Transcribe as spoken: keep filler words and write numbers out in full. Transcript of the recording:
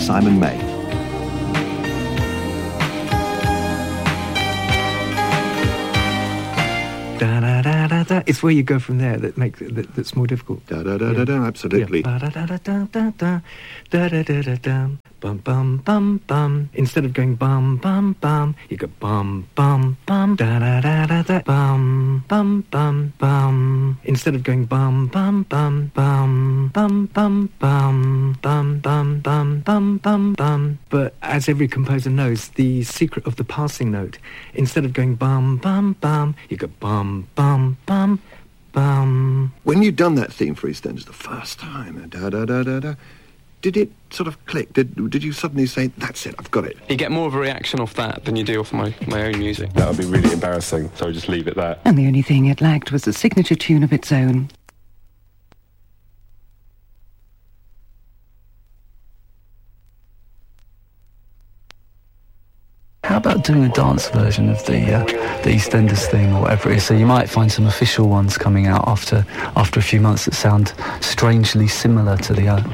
Simon May. Da da da da da. It's where you go from there that makes that, that's more difficult. Da da da da da. Absolutely. Da da da da da da da da da da da da. Bum bum bum bum. Instead of going bum bum bum, you go bum bum bum. Da da da da da. Bum bum bum bum. Instead of going bum bum bum bum bum bum bum bum bum bum bum bum bum. But as every composer knows, the secret of the passing note, instead of going bum bum bum, you go bum bum bum bum. When you'd done that theme for EastEnders the first time, da da da da da, did it sort of click? Did did you suddenly say, that's it, I've got it? You get more of a reaction off that than you do off my, my own music. That would be really embarrassing, so I just leave it there. And the only thing it lacked was a signature tune of its own. How about doing a dance version of the uh, the EastEnders theme or whatever it is? So you might find some official ones coming out after after a few months that sound strangely similar to the uh,